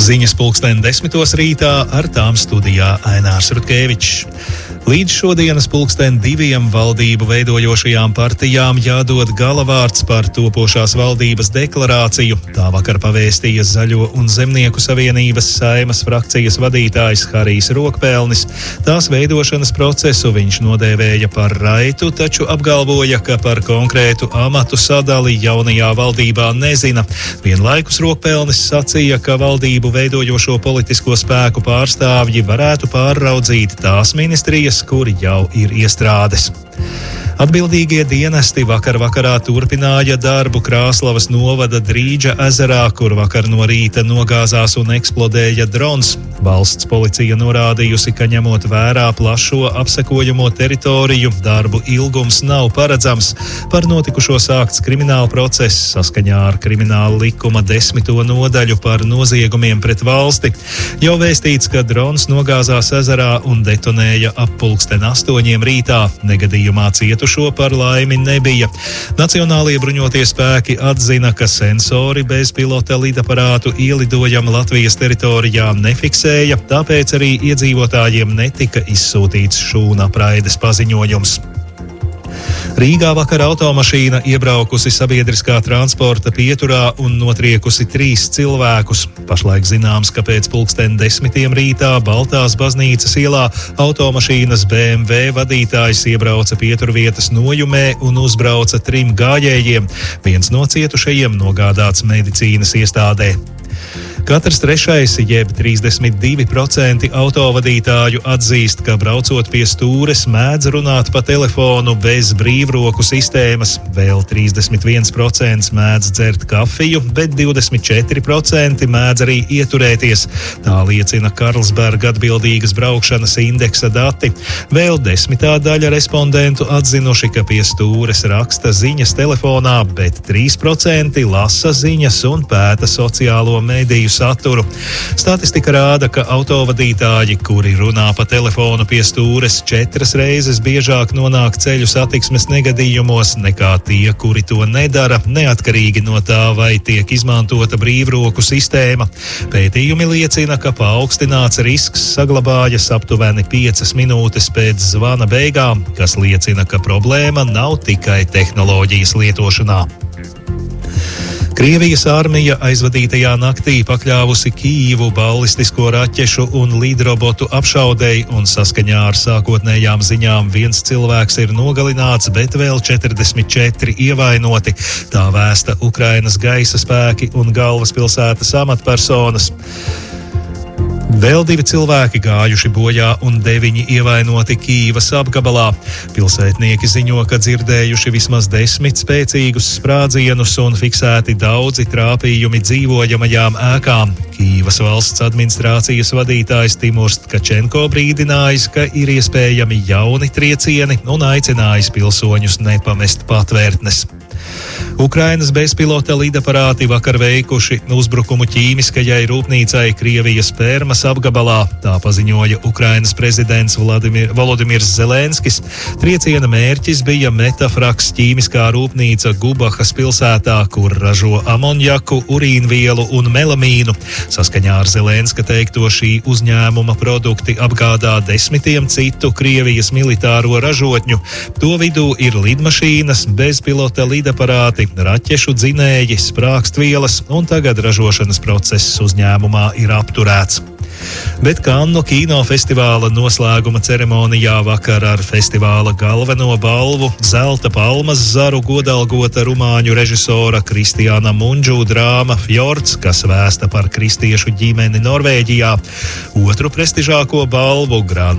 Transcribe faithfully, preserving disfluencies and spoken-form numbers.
Ziņas pulksten desmitos rītā, ar tām studijā Ainārs Rutkevičs. Līdz šodienas pulksten diviem valdību veidojošajām partijām jādod galavārds par topošās valdības deklarāciju. Tā vakar pavēstīja Zaļo un Zemnieku savienības Saeimas frakcijas vadītājs Harijs Rokpelnis. Tās veidošanas procesu viņš nodēvēja par raitu, taču apgalvoja, ka par konkrētu amatu sadali jaunajā valdībā nezina. Vienlaikus Rokpelnis sacīja, ka valdību veidojošo politisko spēku pārstāvji varētu pārraudzīt tās ministrijas, kuri jau ir iestrādes. Atbildīgie dienesti vakar vakarā turpināja darbu Krāslavas novada Drīģa ezerā, kur vakar no rīta nogāzās un eksplodēja drons. Valsts policija norādījusi, ka ņemot vērā plašo apsekojamo teritoriju, darbu ilgums nav paredzams. Par notikušo sākts krimināla process saskaņā ar krimināla likuma desmito nodaļu par noziegumiem pret valsti. Jau vēstīts, ka drons nogāzās ezerā un detonēja ap pulksten astoņiem rītā. Negadījumā cietušo par laimi nebija. Nacionālie bruņotie spēki atzina, ka sensori bezpilota lidaparātu ielidojumu Latvijas teritorijā nefiksēja, tāpēc arī iedzīvotājiem netika izsūtīts šūna apraides paziņojums. Rīgā vakar automašīna iebraukusi sabiedriskā transporta pieturā un notriekusi trīs cilvēkus. Pašlaik zināms, ka pēc pulksten desmitiem rītā Baltās baznīcas ielā automašīnas B M W vadītājs iebrauca pieturvietas nojumē un uzbrauca trim gājējiem. Viens no cietušajiem nogādāts medicīnas iestādē. Katrs trešais, jeb trīsdesmit divi procenti autovadītāju atzīst, ka braucot pie stūres mēdz runāt pa telefonu bez brīvroku sistēmas. Vēl trīsdesmit viens procents mēdz dzert kafiju, bet divdesmit četri procenti mēdz arī ieturēties. Tā liecina Karlsberga atbildīgas braukšanas indeksa dati. Vēl desmitā daļa respondentu atzinuši, ka pie stūres raksta ziņas telefonā, bet trīs procenti lasa ziņas un pēta sociālo mediju saturu. Statistika rāda, ka autovadītāji, kuri runā pa telefonu pie stūres, četras reizes biežāk nonāk ceļu satiksmes negadījumos nekā tie, kuri to nedara, neatkarīgi no tā, vai tiek izmantota brīvroku sistēma. Pētījumi liecina, ka paaugstināts risks saglabājas aptuveni piecas minūtes pēc zvana beigām, kas liecina, ka problēma nav tikai tehnoloģijas lietošanā. Krievijas armija aizvadītajā naktī pakļāvusi Kijivu ballistisko raķešu un lidrobotu apšaudei, un saskaņā ar sākotnējām ziņām viens cilvēks ir nogalināts, bet vēl četrdesmit četri ievainoti. Tā vēsta Ukrainas gaisa spēki un galvaspilsētas amatpersonas. Vēl divi cilvēki gājuši bojā un deviņi ievainoti Kijivas apgabalā. Pilsētnieki ziņo, ka dzirdējuši vismaz desmit spēcīgus sprādzienus un fiksēti daudzi trāpījumi dzīvojamajām ēkām. Kijivas valsts administrācijas vadītājs Timurs Tkačenko brīdinājis, ka ir iespējami jauni triecieni un aicinājis pilsoņus nepamest patvērtnes. Ukrainas bezpilota lidaparāti vakar veikuši uzbrukumu ķīmiskajai rūpnīcai Krievijas Permas apgabalā. Tā paziņoja Ukrainas prezidents Vladimir, Volodimirs Zelenskis. Trieciena mērķis bija Metafraks ķīmiskā rūpnīca Gubahas pilsētā, kur ražo amonjaku, urīnvielu un melamīnu. Saskaņā ar Zelenska teikto, šī uzņēmuma produkti apgādā desmitiem citu Krievijas militāro ražotņu. To vidū ir lidmašīnas, bezpilota lidaparāti, raķešu dzinēji, sprākstvielas, un tagad ražošanas process uzņēmumā ir apturēts. Bet Kannu kinofestivāla noslēguma ceremonijā vakar ar festivāla galveno balvu Zelta palmas zaru godalgota rumāņu režisora Kristiāna Mundžu drāma Fjords, kas vēsta par kristiešu ģimeni Norvēģijā. Otru prestižāko balvu Grand